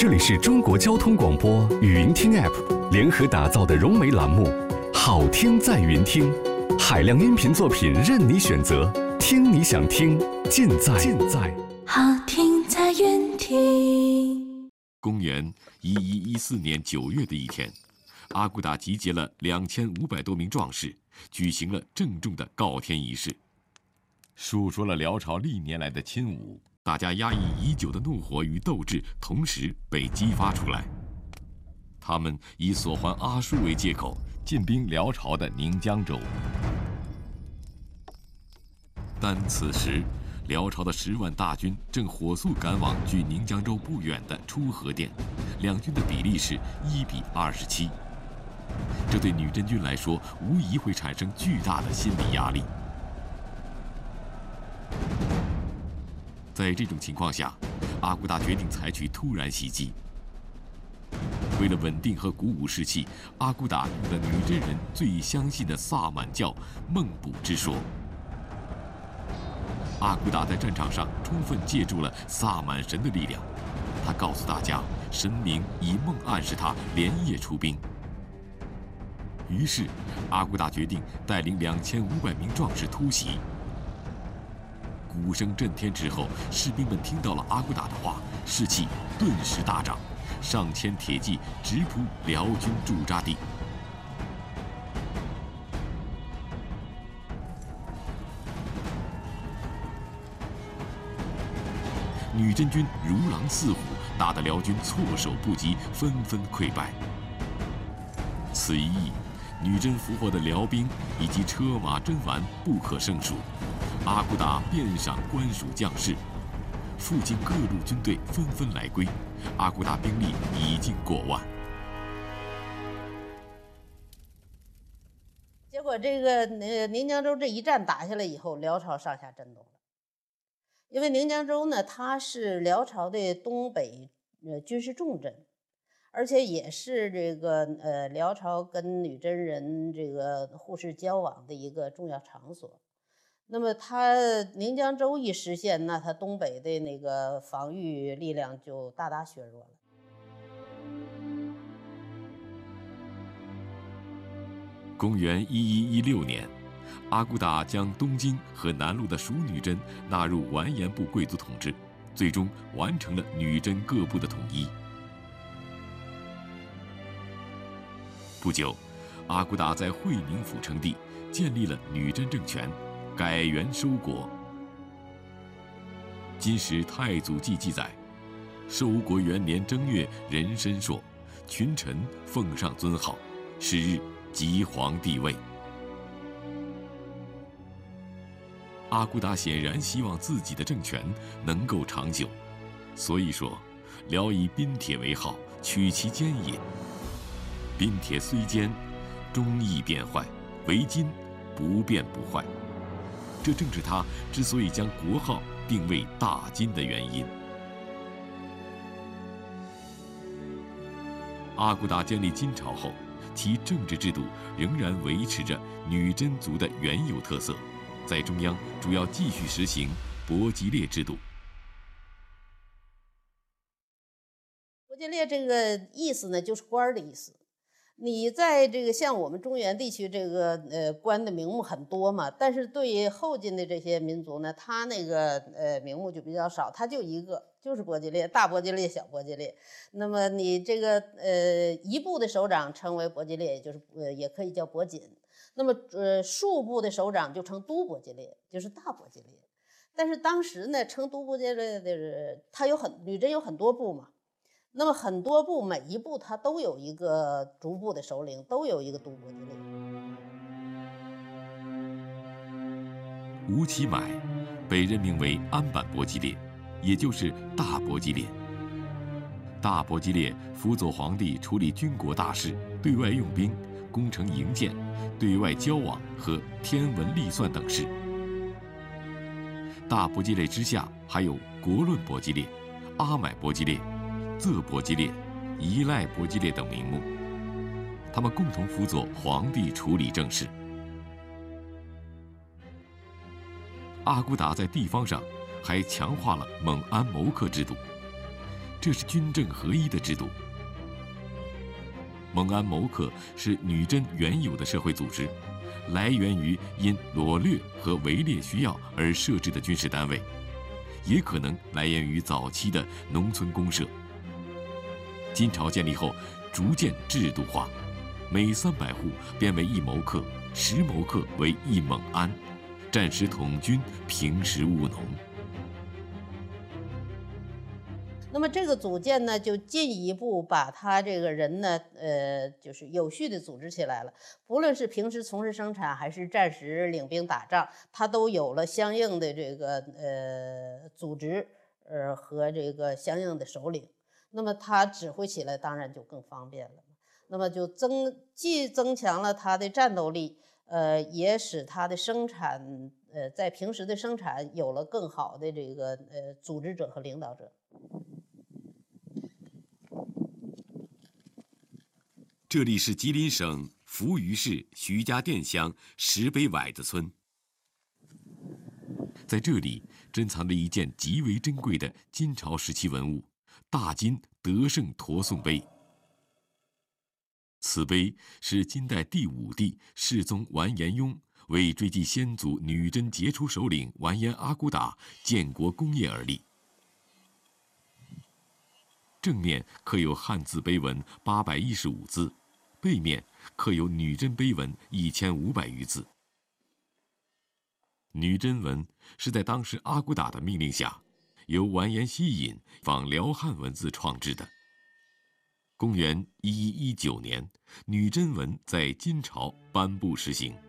这里是中国交通广播语音听 App 联合打造的融媒栏目，好听在云听，海量音频作品任你选择，听你想听，尽在好听在云听。 公元1114年9月的一天，阿骨打集结了2500多名壮士，举行了郑重的告天仪式，述说了辽朝历年来的侵侮。大家压抑已久的怒火与斗志同时被激发出来。他们以索还阿叔为借口，进兵辽朝的宁江州。但此时，辽朝的10万大军正火速赶往距宁江州不远的出河店，两军的比例是1比27。这对女真军来说，无疑会产生巨大的心理压力。在这种情况下，阿骨打决定采取突然袭击。为了稳定和鼓舞士气，阿骨打用了女真人最相信的萨满教孟卜之说。阿骨打在战场上充分借助了萨满神的力量，他告诉大家，神明以梦暗示他连夜出兵。于是，阿骨打决定带领2500名壮士突袭。鼓声震天之后，士兵们听到了阿骨打的话，士气顿时大涨，上千铁骑直扑辽军驻扎地。女真军如狼似虎，打得辽军措手不及，纷纷溃败。此一役，女真俘获的辽兵以及车马珍玩不可胜数。阿骨打遍赏官属将士，附近各路军队纷纷来归，阿骨打兵力已经过万。 结果这个宁江州这一战打下来以后，辽朝上下震动了。因为宁江州呢，它是辽朝的东北军事重镇，而且也是这个辽朝跟女真人这个互市交往的一个重要场所。那么它宁江州一失陷，那它东北的那个防御力量就大大削弱了。 公元1116年，阿骨打将东京和南路的蜀女真纳入完颜部贵族统治，最终完成了女真各部的统一。不久，阿骨打在会宁府称帝，建立了女真政权，改元收国。金史太祖纪记载，收国元年正月壬申朔，群臣奉上尊号，是日即皇帝位。阿骨打显然希望自己的政权能够长久，所以说，辽以宾铁为号，取其坚也。宾铁虽坚，终易变坏；为金，不变不坏。这正是他之所以将国号定为大金的原因。阿骨打建立金朝后，其政治制度仍然维持着女真族的原有特色，在中央主要继续实行伯吉列制度。 伯吉列这个意思呢，就是官儿的意思。你在这个像我们中原地区，这个官的名目很多嘛，但是对于后晋的这些民族呢，他那个名目就比较少，他就一个，就是伯吉列，大伯吉列、小伯吉列。那么你这个一部的首长称为伯吉列，也就是也可以叫伯锦。那么数部的首长就称都伯吉列，就是大伯吉列。但是当时呢，称都伯吉列的他女真有很多部嘛。那么很多部，每一部它都有一个逐部的首领，都有一个都伯吉列。 吴乞买被任命为安坂伯吉列，也就是大伯吉列。大伯吉列辅佐皇帝处理军国大事，对外用兵、攻城营建、对外交往和天文历算等事。大伯吉列之下还有国论伯吉列、阿买伯吉列、仄伯吉列、依赖伯吉列等名目，他们共同辅佐皇帝处理政事。阿骨打在地方上还强化了蒙安谋克制度， 这是军政合一的制度。蒙安谋克是女真原有的社会组织，来源于因罗掠和围猎需要而设置的军事单位，也可能来源于早期的农村公社。金朝建立后，逐渐制度化，每300户编为1谋克，10谋克为1蒙安，战时统军，平时务农。 那么这个组建呢，就进一步把他这个人呢，就是有序的组织起来了。不论是平时从事生产，还是战时领兵打仗，他都有了相应的这个组织，和这个相应的首领。那么他指挥起来当然就更方便了。那么就既增强了他的战斗力，也使他的生产，在平时的生产有了更好的这个组织者和领导者。 这里是吉林省扶余市徐家店乡石北崴子村，在这里珍藏着一件极为珍贵的金朝时期文物——大金德胜陀颂碑。此碑是金代第5帝世宗完颜雍为追记先祖女真杰出首领完颜阿骨打建国功业而立。正面刻有汉字碑文815字，背面刻有女真碑文1500余字。女真文是在当时阿骨打的命令下，由完颜希尹仿辽汉文字创制的。公元1119年，女真文在金朝颁布实行。